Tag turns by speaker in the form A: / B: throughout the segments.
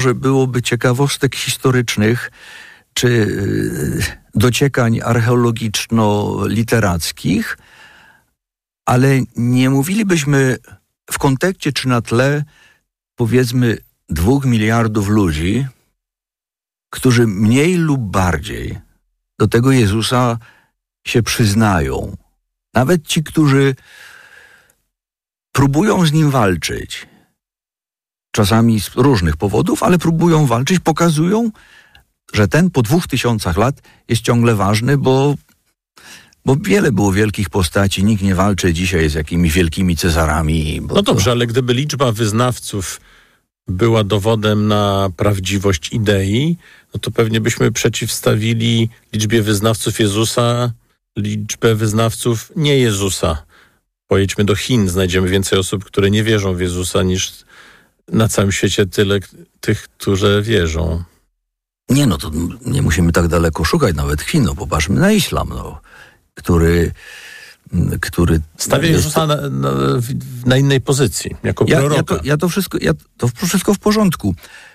A: że byłoby ciekawostek historycznych czy dociekań archeologiczno-literackich, ale nie mówilibyśmy w kontekście czy na tle, powiedzmy, 2 miliardów ludzi, którzy mniej lub bardziej do tego Jezusa się przyznają. Nawet ci, którzy próbują z Nim walczyć, czasami z różnych powodów, ale próbują walczyć, pokazują, że ten po 2000 lat jest ciągle ważny, bo wiele było wielkich postaci, nikt nie walczy dzisiaj z jakimiś wielkimi Cezarami.
B: No dobrze, ale gdyby liczba wyznawców była dowodem na prawdziwość idei, no to pewnie byśmy przeciwstawili liczbie wyznawców Jezusa liczbę wyznawców nie Jezusa. Pojedźmy do Chin, znajdziemy więcej osób, które nie wierzą w Jezusa, niż na całym świecie tyle tych, którzy wierzą.
A: Nie, no to nie musimy tak daleko szukać, nawet Chin, no popatrzmy na islam, no, który
B: stawia Jezusa na innej pozycji, jako proroka.
A: To wszystko w porządku.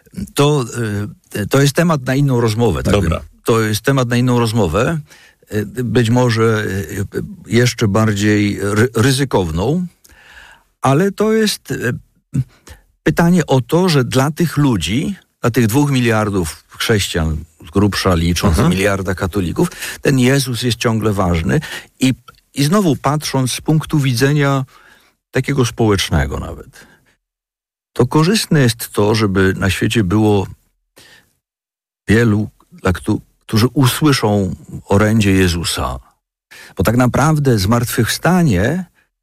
A: To jest temat na inną rozmowę. Tak?
B: Dobra.
A: To jest temat na inną rozmowę, być może jeszcze bardziej ryzykowną, ale to jest pytanie o to, że dla tych ludzi, dla tych 2 miliardów chrześcijan, z grubsza licząc miliarda katolików, ten Jezus jest ciągle ważny i znowu patrząc z punktu widzenia takiego społecznego nawet, to korzystne jest to, żeby na świecie było wielu, którzy usłyszą orędzie Jezusa. Bo tak naprawdę zmartwychwstanie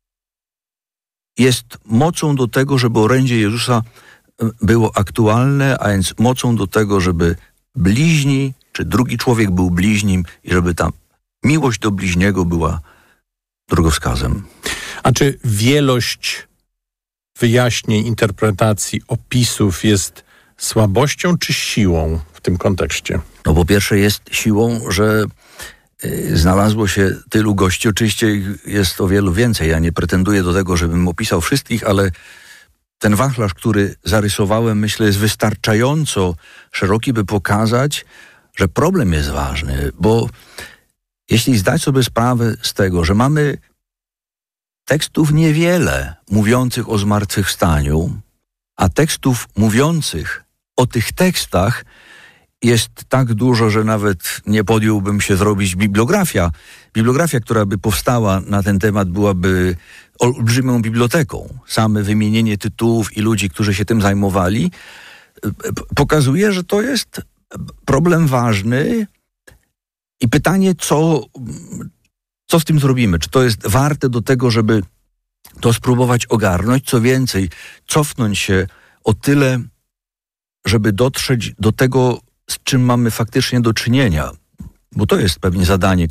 A: jest mocą do tego, żeby orędzie Jezusa było aktualne, a więc mocą do tego, żeby bliźni, czy drugi człowiek był bliźnim i żeby ta miłość do bliźniego była drogowskazem.
B: A czy wielość wyjaśnień, interpretacji, opisów jest słabością czy siłą w tym kontekście?
A: No po pierwsze jest siłą, że znalazło się tylu gości. Oczywiście jest o wielu więcej. Ja nie pretenduję do tego, żebym opisał wszystkich, ale ten wachlarz, który zarysowałem, myślę, jest wystarczająco szeroki, by pokazać, że problem jest ważny, bo jeśli zdać sobie sprawę z tego, że mamy tekstów niewiele mówiących o zmartwychwstaniu, a tekstów mówiących o tych tekstach jest tak dużo, że nawet nie podjąłbym się zrobić bibliografia. Bibliografia, która by powstała na ten temat, byłaby olbrzymią biblioteką. Same wymienienie tytułów i ludzi, którzy się tym zajmowali, pokazuje, że to jest problem ważny i pytanie, co z tym zrobimy? Czy to jest warte do tego, żeby to spróbować ogarnąć? Co więcej, cofnąć się o tyle, żeby dotrzeć do tego, z czym mamy faktycznie do czynienia. Bo to jest pewnie zadanie,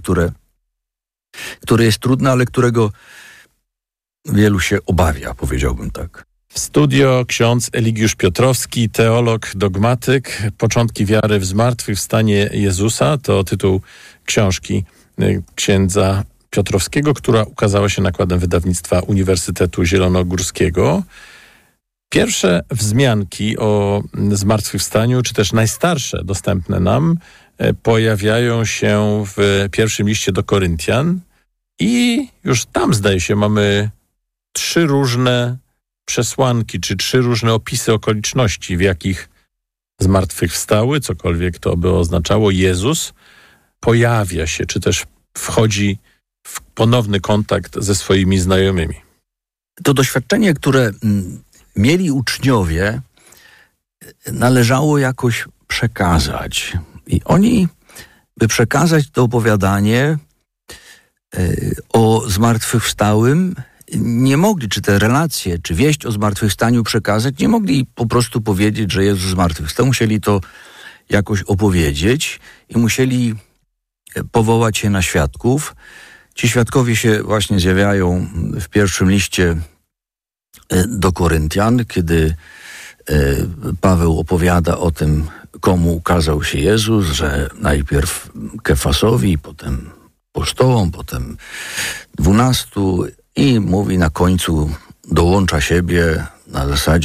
A: które jest trudne, ale którego wielu się obawia, powiedziałbym tak.
B: W studio ksiądz Eligiusz Piotrowski, teolog, dogmatyk. Początki wiary w zmartwychwstanie Jezusa to tytuł książki księdza Piotrowskiego, która ukazała się nakładem wydawnictwa Uniwersytetu Zielonogórskiego. Pierwsze wzmianki o zmartwychwstaniu, czy też najstarsze dostępne nam, pojawiają się w pierwszym liście do Koryntian i już tam, zdaje się, mamy 3 różne przesłanki, czy 3 różne opisy okoliczności, w jakich zmartwychwstały, cokolwiek to by oznaczało, Jezus pojawia się, czy też wchodzi w ponowny kontakt ze swoimi znajomymi.
A: To doświadczenie, które mieli uczniowie, należało jakoś przekazać. I oni, by przekazać to opowiadanie o zmartwychwstałym, nie mogli, czy te relacje, czy wieść o zmartwychwstaniu przekazać, nie mogli po prostu powiedzieć, że Jezus zmartwychwstał. Musieli to jakoś opowiedzieć i musieli powołać się na świadków. Ci świadkowie się właśnie zjawiają w pierwszym liście do Koryntian, kiedy Paweł opowiada o tym, komu ukazał się Jezus, że najpierw Kefasowi, potem apostołom, potem 12 i mówi na końcu, dołącza siebie na zasadzie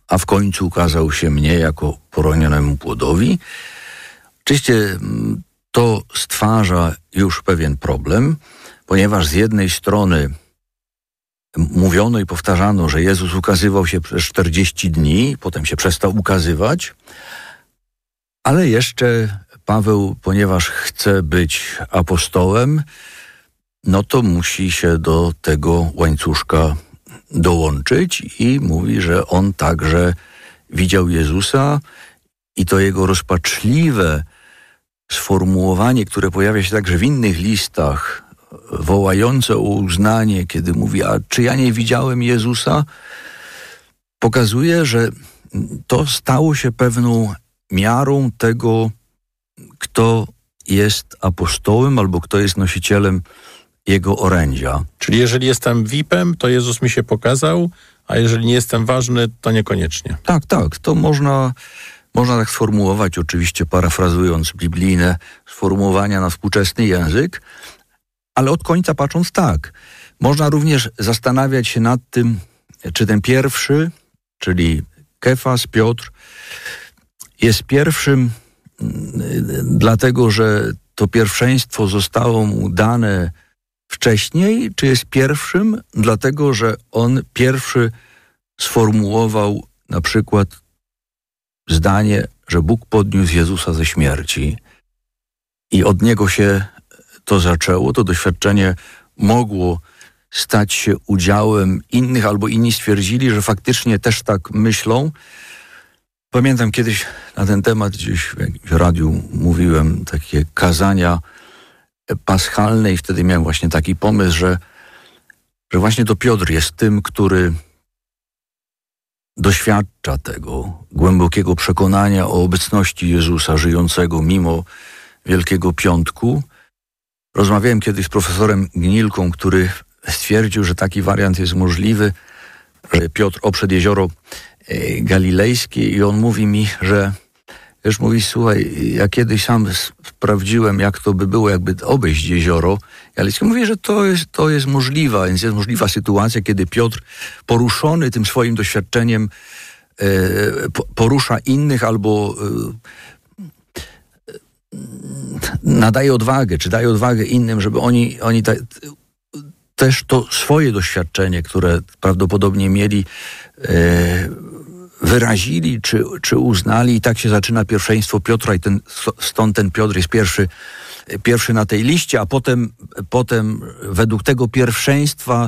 A: a w końcu ukazał się mnie jako poronionemu płodowi. Oczywiście to stwarza już pewien problem, ponieważ z jednej strony mówiono i powtarzano, że Jezus ukazywał się przez 40 dni, potem się przestał ukazywać, ale jeszcze Paweł, ponieważ chce być apostołem, no to musi się do tego łańcuszka dołączyć i mówi, że on także widział Jezusa i to jego rozpaczliwe sformułowanie, które pojawia się także w innych listach, wołające o uznanie, kiedy mówi, a czy ja nie widziałem Jezusa, pokazuje, że to stało się pewną miarą tego, kto jest apostołem albo kto jest nosicielem jego orędzia.
B: Czyli jeżeli jestem VIP-em, to Jezus mi się pokazał, a jeżeli nie jestem ważny, to niekoniecznie.
A: Tak, to można tak sformułować, oczywiście parafrazując biblijne sformułowania na współczesny język, ale od końca patrząc tak. Można również zastanawiać się nad tym, czy ten pierwszy, czyli Kefas, Piotr, jest pierwszym dlatego, że to pierwszeństwo zostało mu dane wcześniej, czy jest pierwszym dlatego, że on pierwszy sformułował na przykład zdanie, że Bóg podniósł Jezusa ze śmierci i od niego się to zaczęło, to doświadczenie mogło stać się udziałem innych, albo inni stwierdzili, że faktycznie też tak myślą. Pamiętam kiedyś na ten temat gdzieś w jakimś radiu mówiłem takie kazania paschalne i wtedy miałem właśnie taki pomysł, że właśnie to Piotr jest tym, który doświadcza tego głębokiego przekonania o obecności Jezusa żyjącego mimo Wielkiego Piątku. Rozmawiałem kiedyś z profesorem Gnilką, który stwierdził, że taki wariant jest możliwy, że Piotr obszedł jezioro galilejskie i on mówi mi, że wiesz, mówi, słuchaj, ja kiedyś sam sprawdziłem, jak to by było, jakby obejść jezioro galilejskie. Mówię, że to jest możliwe, więc jest możliwa sytuacja, kiedy Piotr poruszony tym swoim doświadczeniem porusza innych albo nadaje odwagę, czy daje odwagę innym, żeby oni też to swoje doświadczenie, które prawdopodobnie mieli, wyrazili, czy uznali i tak się zaczyna pierwszeństwo Piotra i stąd ten Piotr jest pierwszy na tej liście, a potem według tego pierwszeństwa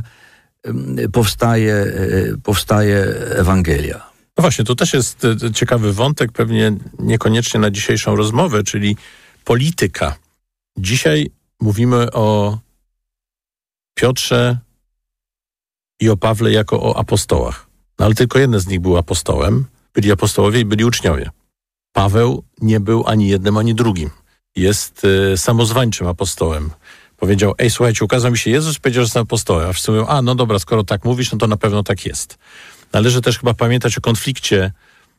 A: powstaje Ewangelia.
B: No właśnie, to też jest ciekawy wątek, pewnie niekoniecznie na dzisiejszą rozmowę, czyli polityka. Dzisiaj mówimy o Piotrze i o Pawle jako o apostołach. No ale tylko jeden z nich był apostołem. Byli apostołowie i byli uczniowie. Paweł nie był ani jednym, ani drugim. Jest samozwańczym apostołem. Powiedział, słuchajcie, ukazał mi się Jezus, powiedział, że jestem apostołem. A wszyscy mówią, no dobra, skoro tak mówisz, no to na pewno tak jest. Należy też chyba pamiętać o konflikcie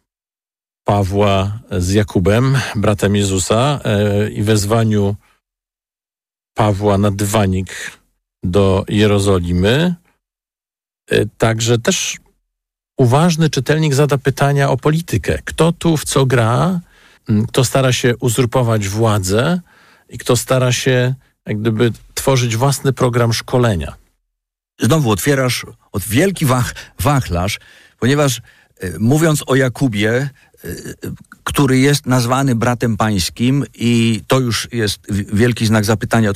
B: Pawła z Jakubem, bratem Jezusa, i wezwaniu Pawła na dywanik do Jerozolimy. Także też uważny czytelnik zada pytania o politykę. Kto tu w co gra, kto stara się uzurpować władzę i kto stara się jak gdyby tworzyć własny program szkolenia.
A: Znowu otwierasz wielki wachlarz, ponieważ mówiąc o Jakubie, który jest nazwany bratem pańskim i to już jest wielki znak zapytania,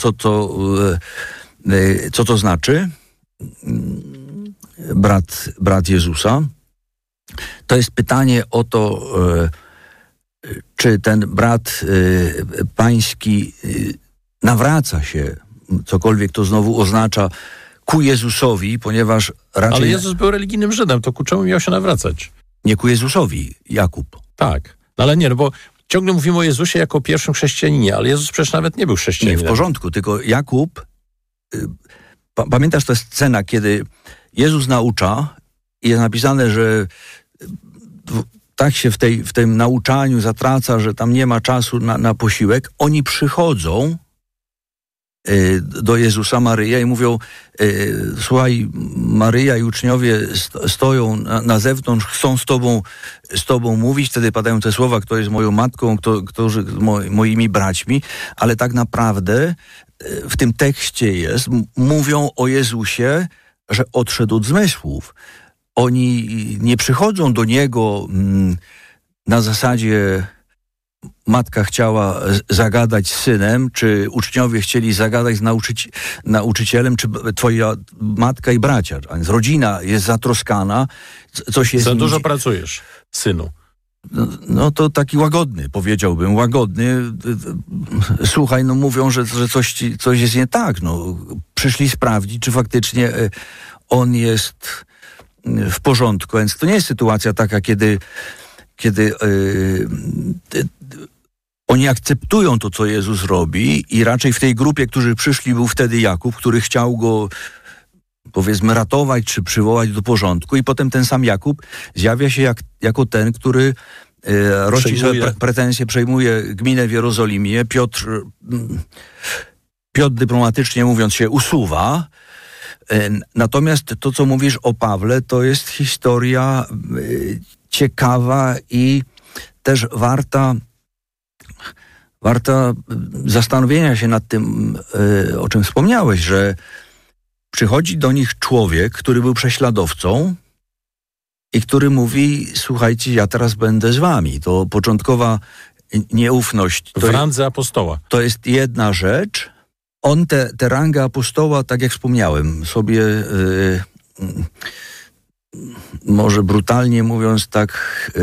A: co to znaczy? Brat Jezusa. To jest pytanie o to, czy ten brat pański nawraca się, cokolwiek to znowu oznacza, ku Jezusowi, ponieważ raczej...
B: Ale Jezus był religijnym Żydem, to ku czemu miał się nawracać?
A: Nie ku Jezusowi, Jakub.
B: Tak, ale nie, bo ciągle mówimy o Jezusie jako o pierwszym chrześcijaninie, ale Jezus przecież nawet nie był chrześcijaninem.
A: Nie, w porządku, tylko Jakub... Pamiętasz tę scenę, kiedy Jezus naucza i jest napisane, że tak się w tym nauczaniu zatraca, że tam nie ma czasu na posiłek. Oni przychodzą do Jezusa Maryja i mówią: słuchaj, Maryja i uczniowie stoją na zewnątrz, chcą z tobą mówić. Wtedy padają te słowa: kto jest moją matką, którzy moimi braćmi, ale tak naprawdę w tym tekście mówią o Jezusie, że odszedł od zmysłów. Oni nie przychodzą do Niego na zasadzie: matka chciała zagadać z synem, czy uczniowie chcieli zagadać z nauczycielem, czy twoja matka i bracia. A więc rodzina jest zatroskana. Coś jest
B: za dużo pracujesz, synu.
A: No to taki łagodny, powiedziałbym, łagodny. Słuchaj, no mówią, że coś jest nie tak. No, przyszli sprawdzić, czy faktycznie on jest w porządku. Więc to nie jest sytuacja taka, kiedy oni akceptują to, co Jezus robi, i raczej w tej grupie, którzy przyszli, był wtedy Jakub, który chciał go, powiedzmy, ratować czy przywołać do porządku, i potem ten sam Jakub zjawia się jako ten, który rości sobie pretensje, przejmuje gminę w Jerozolimie. Piotr dyplomatycznie mówiąc się usuwa. Natomiast to, co mówisz o Pawle, to jest historia ciekawa i też warta zastanowienia się nad tym, o czym wspomniałeś, że przychodzi do nich człowiek, który był prześladowcą i który mówi: słuchajcie, ja teraz będę z wami. To początkowa nieufność.
B: W randze apostoła.
A: To jest jedna rzecz. On tę rangę apostoła, tak jak wspomniałem, sobie może brutalnie mówiąc tak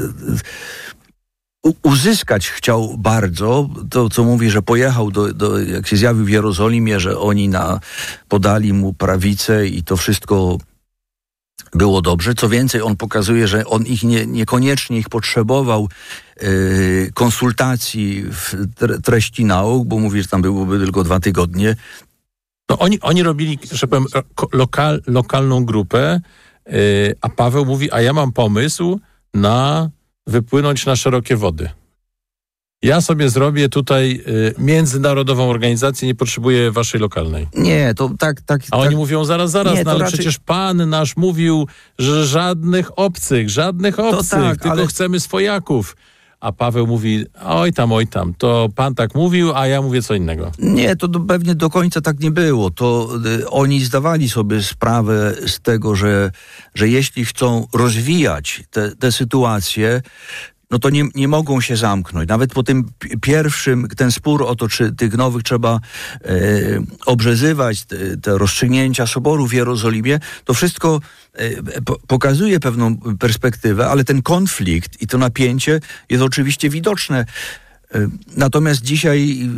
A: uzyskać chciał bardzo. To, co mówi, że pojechał jak się zjawił w Jerozolimie, że oni podali mu prawicę i to wszystko było dobrze. Co więcej, on pokazuje, że on niekoniecznie ich potrzebował, konsultacji w treści nauk, bo mówi, że tam byłoby tylko 2 tygodnie.
B: No oni robili, że powiem, lokalną grupę, a Paweł mówi: a ja mam pomysł na wypłynąć na szerokie wody. Ja sobie zrobię tutaj międzynarodową organizację, nie potrzebuję waszej lokalnej.
A: Nie, to tak.
B: A oni mówią: zaraz, nie, no ale raczej... przecież Pan nasz mówił, że żadnych obcych, tylko chcemy swojaków. A Paweł mówi: oj tam, to Pan tak mówił, a ja mówię co innego.
A: Nie, to pewnie do końca tak nie było. To oni zdawali sobie sprawę z tego, że jeśli chcą rozwijać te sytuacje, no to nie mogą się zamknąć. Nawet po tym pierwszym, ten spór o to, czy tych nowych trzeba obrzezywać, te rozstrzygnięcia soboru w Jerozolimie, to wszystko pokazuje pewną perspektywę, ale ten konflikt i to napięcie jest oczywiście widoczne. Natomiast dzisiaj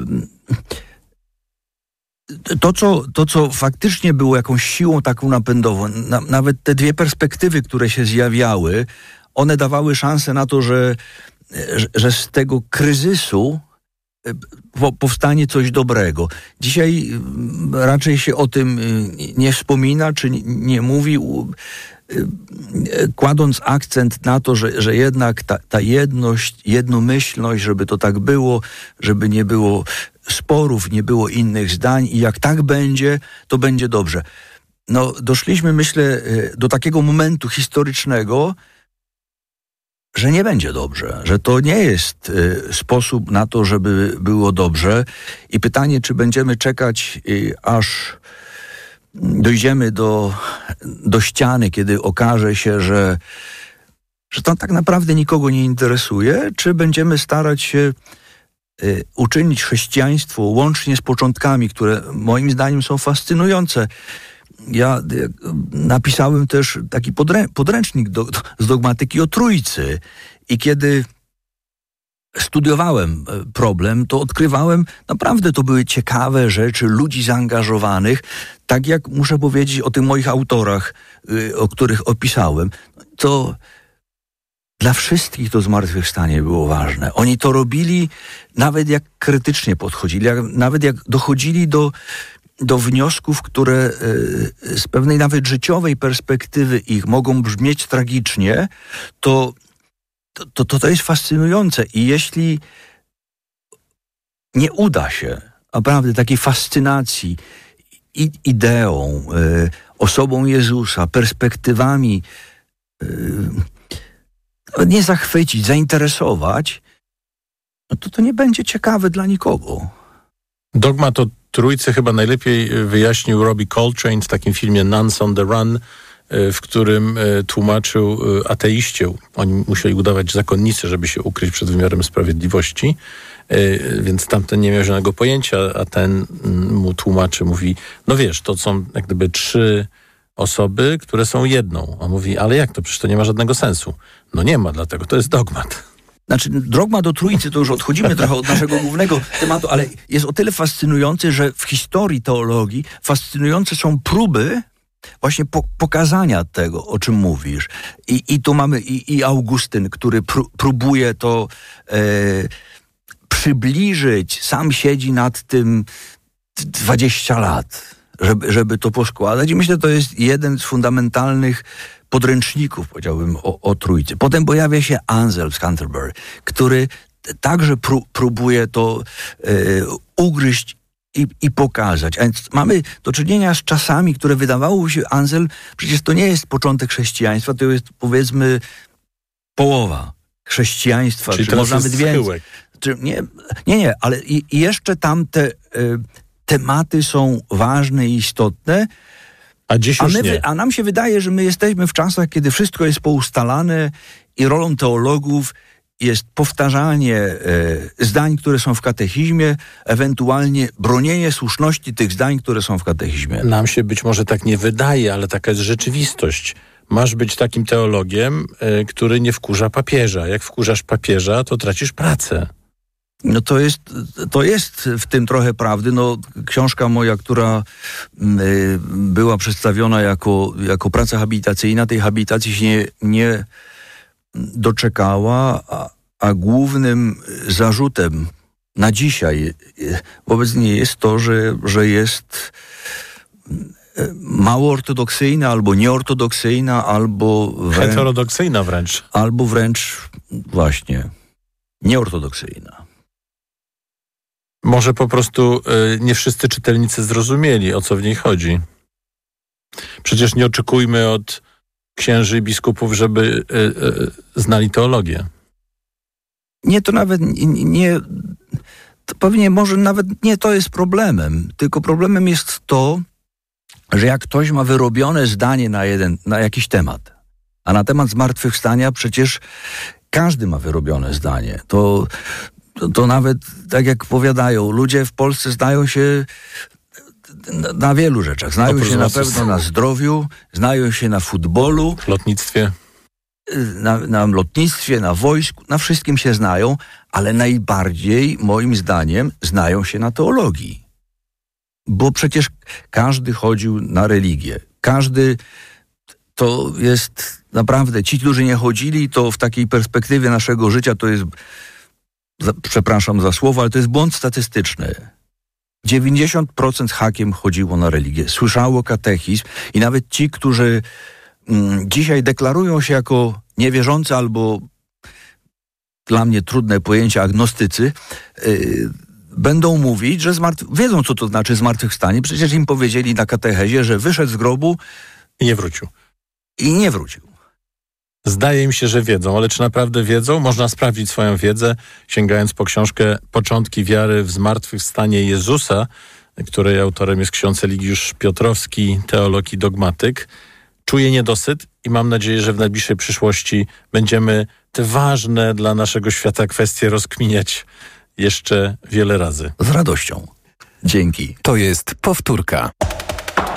A: to, co faktycznie było jakąś siłą taką napędową, nawet te 2 perspektywy, które się zjawiały, one dawały szansę na to, że z tego kryzysu powstanie coś dobrego. Dzisiaj raczej się o tym nie wspomina, czy nie mówi, kładąc akcent na to, że jednak ta jedność, jednomyślność, żeby to tak było, żeby nie było sporów, nie było innych zdań, i jak tak będzie, to będzie dobrze. No, doszliśmy, myślę, do takiego momentu historycznego, że nie będzie dobrze, że to nie jest sposób na to, żeby było dobrze. I pytanie, czy będziemy czekać, aż dojdziemy do ściany, kiedy okaże się, że to tak naprawdę nikogo nie interesuje, czy będziemy starać się uczynić chrześcijaństwo, łącznie z początkami, które moim zdaniem są fascynujące. Ja napisałem też taki podręcznik z dogmatyki o Trójcy, i kiedy studiowałem problem, to odkrywałem, naprawdę to były ciekawe rzeczy, ludzi zaangażowanych, tak jak muszę powiedzieć o tych moich autorach, o których opisałem. To dla wszystkich to zmartwychwstanie było ważne. Oni to robili nawet jak krytycznie podchodzili, nawet jak dochodzili do wniosków, które z pewnej nawet życiowej perspektywy ich mogą brzmieć tragicznie, to jest fascynujące. I jeśli nie uda się, naprawdę takiej fascynacji ideą, osobą Jezusa, perspektywami, nie zachwycić, zainteresować, no to nie będzie ciekawe dla nikogo.
B: Dogmat o Trójcy chyba najlepiej wyjaśnił Robbie Coltrane w takim filmie Nuns on the Run, w którym tłumaczył ateiście. Oni musieli udawać zakonnicy, żeby się ukryć przed wymiarem sprawiedliwości, więc tamten nie miał żadnego pojęcia, a ten mu tłumaczy, mówi, no wiesz, to są jak gdyby 3 osoby, które są jedną. On mówi, ale jak to? Przecież to nie ma żadnego sensu. No nie ma, dlatego to jest dogmat.
A: Znaczy, dogmat o Trójcy, to już odchodzimy trochę od naszego głównego tematu, ale jest o tyle fascynujący, że w historii teologii fascynujące są próby właśnie pokazania tego, o czym mówisz. I tu mamy i Augustyn, który próbuje to przybliżyć, sam siedzi nad tym 20 lat, żeby to poskładać. I myślę, że to jest jeden z fundamentalnych podręczników, powiedziałbym, o Trójcy. Potem pojawia się Anselm z Canterbury, który także próbuje to ugryźć i pokazać. A więc mamy do czynienia z czasami, które wydawało się, Anselm, przecież to nie jest początek chrześcijaństwa, to jest, powiedzmy, połowa chrześcijaństwa.
B: Czyli
A: czy może nawet
B: więcej.
A: Nie, ale i jeszcze tamte tematy są ważne i istotne.
B: A dziś już nie.
A: A nam się wydaje, że my jesteśmy w czasach, kiedy wszystko jest poustalane i rolą teologów jest powtarzanie zdań, które są w katechizmie, ewentualnie bronienie słuszności tych zdań, które są w katechizmie.
B: Nam się być może tak nie wydaje, ale taka jest rzeczywistość. Masz być takim teologiem, który nie wkurza papieża. Jak wkurzasz papieża, to tracisz pracę.
A: No to jest w tym trochę prawdy. No, książka moja, która była przedstawiona jako praca habilitacyjna, tej habilitacji się nie doczekała, a głównym zarzutem na dzisiaj wobec niej jest to, że jest mało ortodoksyjna, albo nieortodoksyjna, albo
B: heterodoksyjna wręcz.
A: Albo wręcz właśnie nieortodoksyjna.
B: Może po prostu nie wszyscy czytelnicy zrozumieli, o co w niej chodzi. Przecież nie oczekujmy od księży i biskupów, żeby znali teologię.
A: Nie, to nawet nie... To pewnie może nawet nie to jest problemem, tylko problemem jest to, że jak ktoś ma wyrobione zdanie na jakiś temat, a na temat zmartwychwstania przecież każdy ma wyrobione zdanie. To nawet, tak jak powiadają, ludzie w Polsce znają się na wielu rzeczach. Znają się na pewno na zdrowiu, znają się na futbolu.
B: Lotnictwie.
A: Na lotnictwie, na wojsku, na wszystkim się znają, ale najbardziej, moim zdaniem, znają się na teologii. Bo przecież każdy chodził na religię. Każdy to jest naprawdę, ci, którzy nie chodzili, to w takiej perspektywie naszego życia to jest, przepraszam za słowo, ale to jest błąd statystyczny. 90% hakiem chodziło na religię, słyszało katechizm i nawet ci, którzy dzisiaj deklarują się jako niewierzący albo, dla mnie trudne pojęcie, agnostycy, będą mówić, że wiedzą, co to znaczy zmartwychwstanie. Przecież im powiedzieli na katechezie, że wyszedł z grobu
B: i nie wrócił.
A: I nie wrócił.
B: Zdaje mi się, że wiedzą, ale czy naprawdę wiedzą? Można sprawdzić swoją wiedzę, sięgając po książkę Początki wiary w zmartwychwstanie Jezusa, której autorem jest ksiądz Eligiusz Piotrowski, teolog i dogmatyk. Czuję niedosyt i mam nadzieję, że w najbliższej przyszłości będziemy te ważne dla naszego świata kwestie rozkminiać jeszcze wiele razy.
A: Z radością. Dzięki.
C: To jest powtórka.